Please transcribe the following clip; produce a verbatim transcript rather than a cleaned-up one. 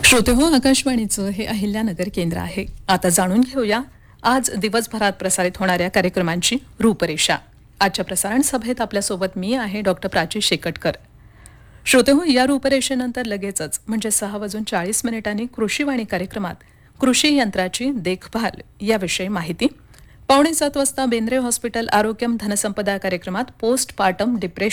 श्रोते हो, आकाशवाणीचं हे अहिल्यानगर केंद्र आहे. आता जाणून घेऊया आज दिवसभरात प्रसारित होणाऱ्या कार्यक्रमांची रूपरेषा. आजच्या प्रसारण सभेत आपल्यासोबत मी आहे डॉक्टर प्राची शेकटकर. श्रोते हो, या रूपरेषेनंतर लगेचच म्हणजे सहा वाजून चाळीस मिनिटांनी कृषीवाणी कार्यक्रमात कृषी यंत्राची देखभाल याविषयी माहिती. पावणे सात वाजता बेंद्रे हॉस्पिटल आरोग्यम धनसंपदा कार्यक्रमात पोस्ट पार्टम डिप्रेशन